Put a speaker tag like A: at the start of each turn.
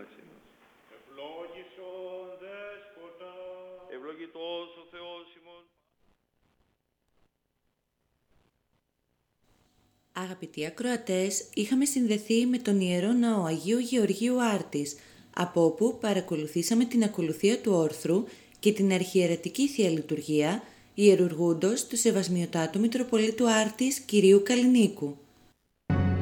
A: χάριτί μας.
B: Ευλόγησον Δέσποτα.
A: Ευλογητός ο Θεός ημών.
C: Αγαπητοί ακροατές, είχαμε συνδεθεί με τον Ιερό Ναό Αγίου Γεωργίου Άρτης, από όπου παρακολουθήσαμε την ακολουθία του όρθρου και την αρχιερετική Θεία Λειτουργία, ιερουργούντος του Σεβασμιωτάτου Μητροπολίτου Άρτης Κυρίου Καλλινίκου.